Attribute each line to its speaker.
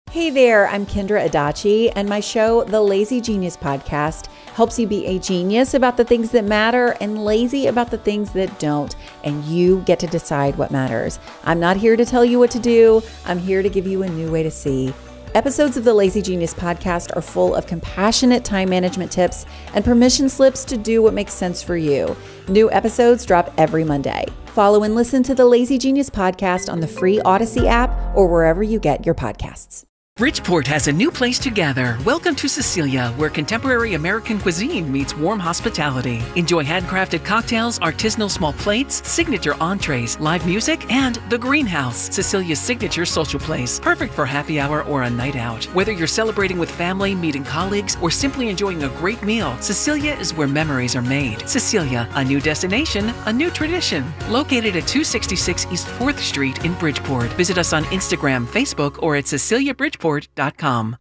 Speaker 1: Hey there, I'm Kendra Adachi, and my show, The Lazy Genius Podcast, helps you be a genius about the things that matter and lazy about the things that don't, and you get to decide what matters. I'm not here to tell you what to do. I'm here to give you a new way to see. Episodes of the Lazy Genius Podcast are full of compassionate time management tips and permission slips to do what makes sense for you. New episodes drop every Monday. Follow and listen to the Lazy Genius Podcast on the free Odyssey app or wherever you get your podcasts.
Speaker 2: Bridgeport has a new place to gather. Welcome to Cecilia, where contemporary American cuisine meets warm hospitality. Enjoy handcrafted cocktails, artisanal small plates, signature entrees, live music, and The Greenhouse, Cecilia's signature social place. Perfect for happy hour or a night out. Whether you're celebrating with family, meeting colleagues, or simply enjoying a great meal, Cecilia is where memories are made. Cecilia, a new destination, a new tradition. Located at 266 East 4th Street in Bridgeport. Visit us on Instagram, Facebook, or at CeciliaBridgeport.com.